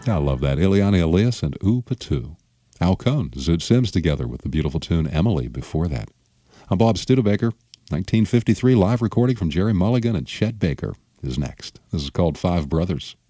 I love that. Ileana Elias and Ooh Patoo. Al Cohn, Zoot Sims together with the beautiful tune Emily before that. I'm Bob Studebaker. 1953 live recording from Jerry Mulligan and Chet Baker is next. This is called Five Brothers.